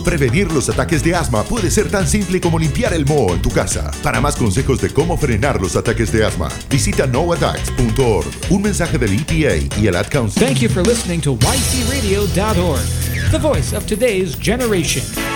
Prevenir los ataques de asma puede ser tan simple como limpiar el moho en tu casa. Para más consejos de cómo frenar los ataques de asma, visita noattacks.org. Un mensaje del EPA y el Ad Council. Thank you for listening to ycradio.org, the voice of today's generation.